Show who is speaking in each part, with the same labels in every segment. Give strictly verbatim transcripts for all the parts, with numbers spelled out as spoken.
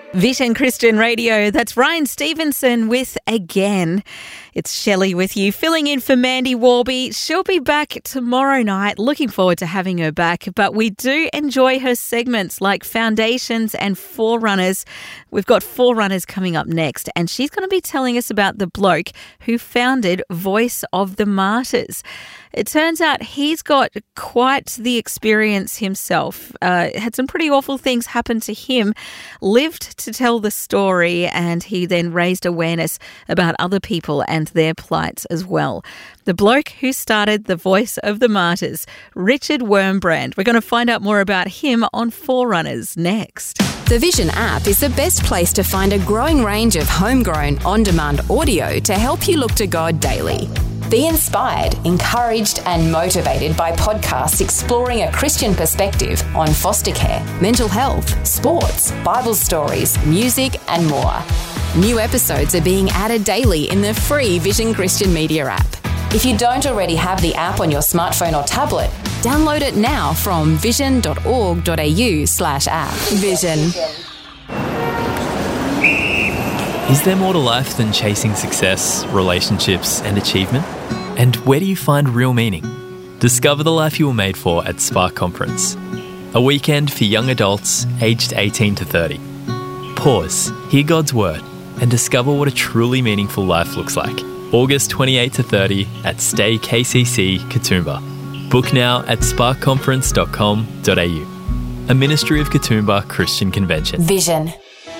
Speaker 1: Vision Christian Radio, that's Ryan Stevenson with Again. It's Shelley with you, filling in for Mandy Warby. She'll be back tomorrow night. Looking forward to having her back. But we do enjoy her segments like Foundations and Forerunners. We've got Forerunners coming up next, and she's going to be telling us about the bloke who founded Voice of the Martyrs. It turns out he's got quite the experience himself. Uh, had some pretty awful things happen to him, lived to tell the story, and he then raised awareness about other people and their plights as well. The bloke who started the Voice of the Martyrs, Richard Wurmbrand. We're going to find out more about him on Forerunners next.
Speaker 2: The Vision app is the best place to find a growing range of homegrown, on-demand audio to help you look to God daily. Be inspired, encouraged and motivated by podcasts exploring a Christian perspective on foster care, mental health, sports, Bible stories, music and more. New episodes are being added daily in the free Vision Christian Media app. If you don't already have the app on your smartphone or tablet, download it now from vision.org.au slash app. Vision.
Speaker 3: Is there more to life than chasing success, relationships and achievement? And where do you find real meaning? Discover the life you were made for at Spark Conference. A weekend for young adults aged eighteen to thirty. Pause, hear God's word and discover what a truly meaningful life looks like. August twenty-eighth to thirtieth at Stay K C C Katoomba. Book now at spark conference dot com dot a u. A ministry of Katoomba Christian Convention.
Speaker 2: Vision.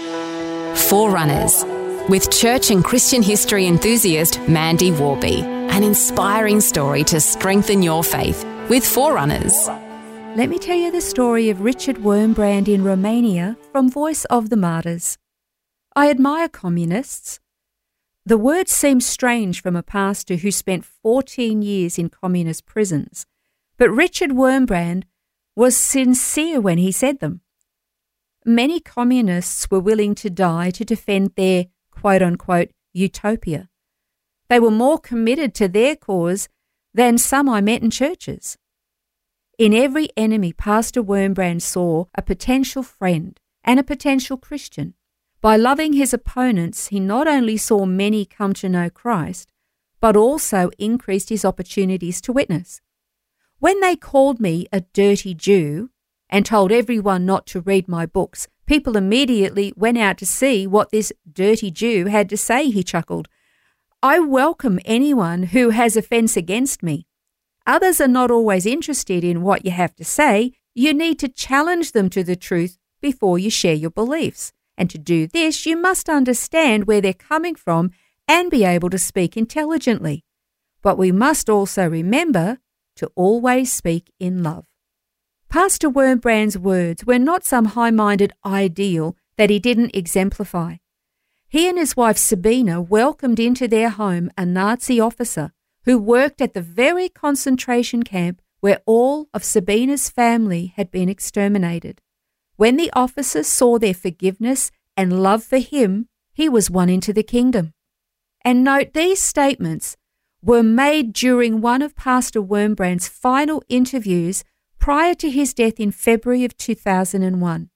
Speaker 2: Forerunners. With church and Christian history enthusiast Mandy Warby. An inspiring story to strengthen your faith with Forerunners.
Speaker 4: Let me tell you the story of Richard Wurmbrand in Romania from Voice of the Martyrs. I admire communists. The word seems strange from a pastor who spent fourteen years in communist prisons, but Richard Wurmbrand was sincere when he said them. Many communists were willing to die to defend their quote-unquote utopia. They were more committed to their cause than some I met in churches. In every enemy, Pastor Wurmbrand saw a potential friend and a potential Christian. By loving his opponents, he not only saw many come to know Christ, but also increased his opportunities to witness. When they called me a dirty Jew and told everyone not to read my books, people immediately went out to see what this dirty Jew had to say, he chuckled. I welcome anyone who has offence against me. Others are not always interested in what you have to say. You need to challenge them to the truth before you share your beliefs. And to do this, you must understand where they're coming from and be able to speak intelligently. But we must also remember to always speak in love. Pastor Wurmbrand's words were not some high-minded ideal that he didn't exemplify. He and his wife Sabina welcomed into their home a Nazi officer who worked at the very concentration camp where all of Sabina's family had been exterminated. When the officer saw their forgiveness and love for him, he was won into the kingdom. And note, these statements were made during one of Pastor Wurmbrand's final interviews prior to his death in February of two thousand one.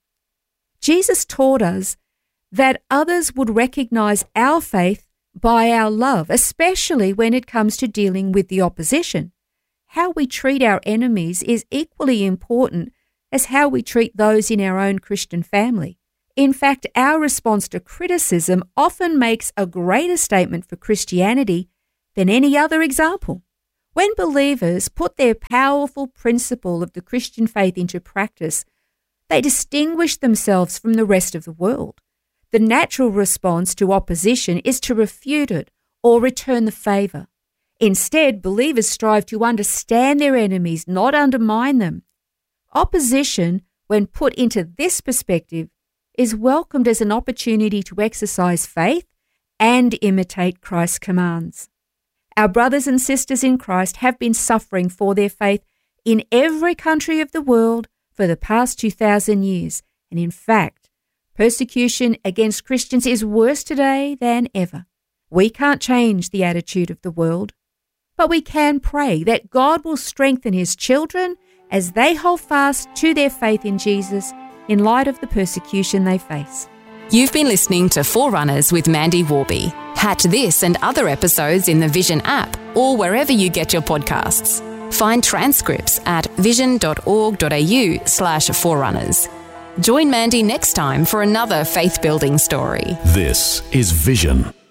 Speaker 4: Jesus taught us that others would recognize our faith by our love, especially when it comes to dealing with the opposition. How we treat our enemies is equally important as how we treat those in our own Christian family. In fact, our response to criticism often makes a greater statement for Christianity than any other example. When believers put their powerful principle of the Christian faith into practice, they distinguish themselves from the rest of the world. The natural response to opposition is to refute it or return the favour. Instead, believers strive to understand their enemies, not undermine them. Opposition, when put into this perspective, is welcomed as an opportunity to exercise faith and imitate Christ's commands. Our brothers and sisters in Christ have been suffering for their faith in every country of the world for the past two thousand years. And in fact, persecution against Christians is worse today than ever. We can't change the attitude of the world, but we can pray that God will strengthen his children as they hold fast to their faith in Jesus in light of the persecution they face.
Speaker 2: You've been listening to Forerunners with Mandy Warby. Catch this and other episodes in the Vision app or wherever you get your podcasts. Find transcripts at vision.org.au slash forerunners. Join Mandy next time for another faith-building story.
Speaker 5: This is Vision.